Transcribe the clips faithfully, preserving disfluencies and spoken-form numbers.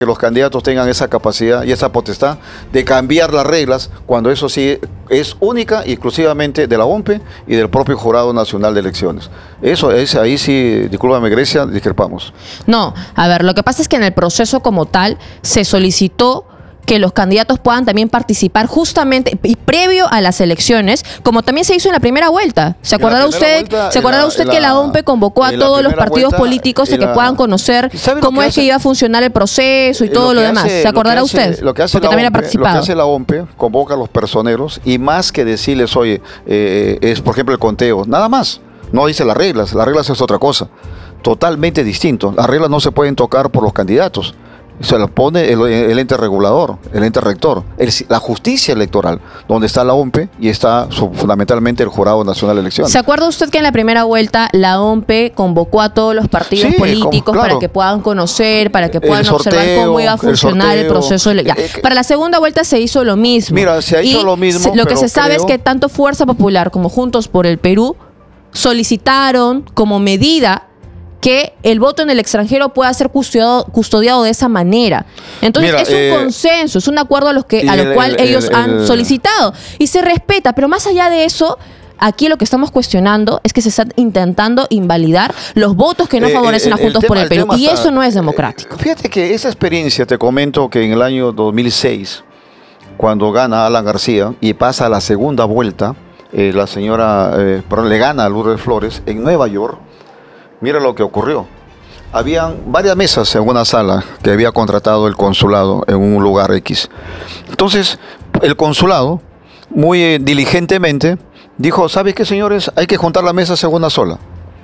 que los candidatos tengan esa capacidad y esa potestad de cambiar las reglas, cuando eso sí es única y exclusivamente de la O M P E y del propio Jurado Nacional de Elecciones. Eso es, ahí sí, discúlpame Grecia, discrepamos. No, a ver, lo que pasa es que en el proceso como tal se solicitó que los candidatos puedan también participar justamente y previo a las elecciones, como también se hizo en la primera vuelta. ¿Se acordará usted, vuelta, ¿se acordará la, usted la, que la O M P E convocó a todos los partidos vuelta, políticos a que la, puedan conocer cómo que es hace, que iba a funcionar el proceso y todo lo, lo demás? Hace, ¿Se acordará lo hace, usted? Lo que hace Porque la también O M P E, ha participado. Lo que hace la O M P E, convoca a los personeros y más que decirles, oye, eh, es por ejemplo el conteo, nada más. No dice las reglas, las reglas es otra cosa. Totalmente distinto. Las reglas no se pueden tocar por los candidatos. Se las pone el, el ente regulador, el ente rector, el, la justicia electoral, donde está la O M P E y está su, fundamentalmente el Jurado Nacional de Elecciones. ¿Se acuerda usted que en la primera vuelta la O M P E convocó a todos los partidos sí, políticos como, claro, para que puedan conocer, para que puedan sorteo, observar cómo iba a funcionar el, sorteo, el proceso electoral? Eh, para la segunda vuelta se hizo lo mismo. Mira, se ha hecho y lo mismo. Se, lo que se sabe creo... es que tanto Fuerza Popular como Juntos por el Perú solicitaron como medida que el voto en el extranjero pueda ser custodiado, custodiado de esa manera. Entonces, Mira, es un eh, consenso, es un acuerdo a, los que, a lo el, cual el, ellos el, han el, solicitado. Y se respeta, pero más allá de eso, aquí lo que estamos cuestionando es que se están intentando invalidar los votos que no eh, favorecen eh, a Juntos tema, por el Perú. El y está, eso no es democrático. Eh, fíjate que esa experiencia, te comento que en el año dos mil seis, cuando gana Alan García y pasa a la segunda vuelta, eh, la señora, eh, perdón, le gana a Lourdes Flores en Nueva York. Mira lo que ocurrió. Habían varias mesas en una sala que había contratado el consulado en un lugar X. Entonces, el consulado, muy eh, diligentemente, dijo, ¿sabes qué, señores? Hay que juntar las mesas en una sola.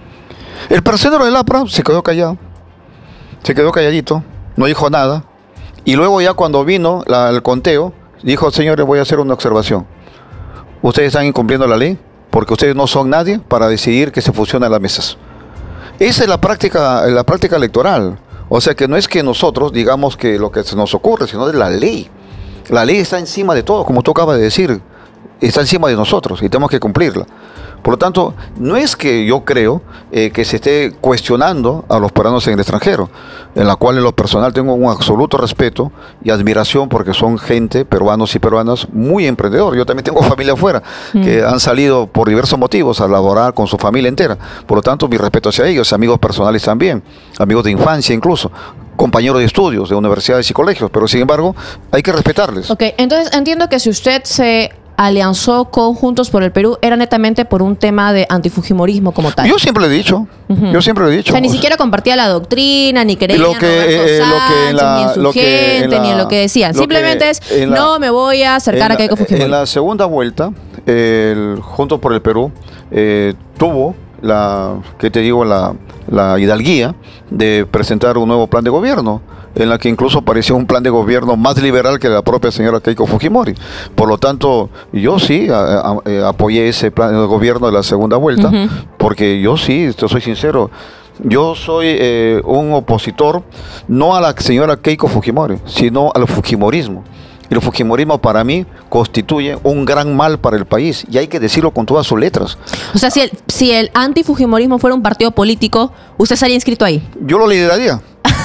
El personero del APRA se quedó callado. Se quedó calladito, no dijo nada. Y luego ya cuando vino la, el conteo, dijo, señores, voy a hacer una observación. Ustedes están incumpliendo la ley porque ustedes no son nadie para decidir que se fusionen las mesas. Esa es la práctica, la práctica electoral. O sea que no es que nosotros digamos que lo que se nos ocurre, sino de la ley. La ley está encima de todo, como tú acabas de decir. Está encima de nosotros y tenemos que cumplirla. Por lo tanto, no es que yo creo eh, que se esté cuestionando a los peruanos en el extranjero, en la cual en lo personal tengo un absoluto respeto y admiración porque son gente, peruanos y peruanas, muy emprendedores. Yo también tengo familia afuera mm. que han salido por diversos motivos a laborar con su familia entera. Por lo tanto, mi respeto hacia ellos, amigos personales también, amigos de infancia incluso, compañeros de estudios de universidades y colegios, pero sin embargo, hay que respetarles. Ok, entonces entiendo que si usted se alianzó con Juntos por el Perú era netamente por un tema de antifujimorismo como tal. Yo siempre lo he dicho, uh-huh. yo siempre lo he dicho. O sea, ni siquiera compartía la doctrina, ni creía lo que, eh, Sánchez, lo que en la, ni en su lo gente, que en la, ni en lo que decían. Lo Simplemente que es, la, no me voy a acercar la, a Keiko Fujimori. En la segunda vuelta, el Juntos por el Perú eh, tuvo la, ¿qué te digo? La, la hidalguía de presentar un nuevo plan de gobierno, en la que incluso parecía un plan de gobierno más liberal que la propia señora Keiko Fujimori. Por lo tanto, yo sí a, a, a, apoyé ese plan de gobierno de la segunda vuelta, uh-huh. porque yo sí, te soy sincero, yo soy eh, un opositor no a la señora Keiko Fujimori, sino al fujimorismo. Y el fujimorismo para mí constituye un gran mal para el país y hay que decirlo con todas sus letras. O sea, si el, si el antifujimorismo fuera un partido político, ¿usted estaría inscrito ahí? Yo lo lideraría.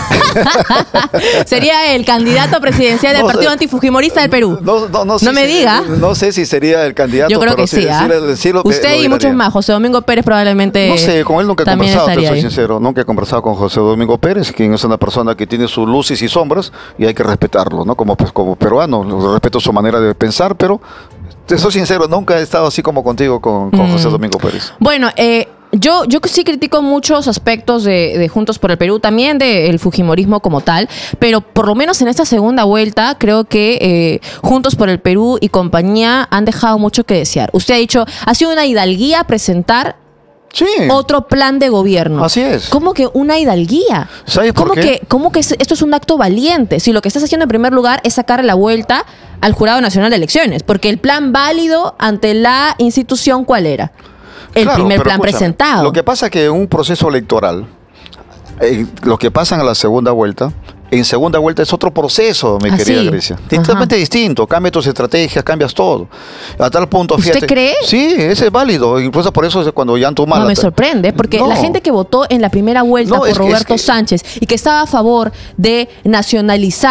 Sería el candidato presidencial del no partido sé, antifujimorista del Perú. No, no, no, no me si, diga. No sé si sería el candidato. Yo creo pero que sí. ¿eh? Decirle, decirle Usted y muchos más. José Domingo Pérez probablemente. No sé, con él nunca he conversado, te soy ahí. sincero. Nunca he conversado con José Domingo Pérez, quien es una persona que tiene sus luces y sombras y hay que respetarlo, ¿no? Como, pues, como peruano, respeto su manera de pensar, pero te soy sincero, nunca he estado así como contigo con, con mm. José Domingo Pérez. Bueno, eh. Yo, yo sí critico muchos aspectos de, de Juntos por el Perú, también del fujimorismo como tal, pero por lo menos en esta segunda vuelta creo que eh, Juntos por el Perú y compañía han dejado mucho que desear. Usted ha dicho, ha sido una hidalguía presentar sí. otro plan de gobierno. Así es. ¿Cómo que una hidalguía? ¿Sabes por ¿Cómo qué? Que, ¿Cómo que esto es un acto valiente? Si lo que estás haciendo en primer lugar es sacarle la vuelta al Jurado Nacional de Elecciones, porque el plan válido ante la institución, ¿cuál era? El claro, primer plan presentado. Lo que pasa es que en un proceso electoral, eh, lo que pasa en la segunda vuelta, En segunda vuelta es otro proceso, mi ¿Ah, querida sí? Grecia. Totalmente distinto. Cambias tus estrategias, cambias todo. A tal punto, ¿Usted fíjate. cree? Sí, ese es válido. Incluso por eso es cuando ya tú No me sorprende, porque no. la gente que votó en la primera vuelta No, por es que- Roberto es que- Sánchez y que estaba a favor de nacionalizar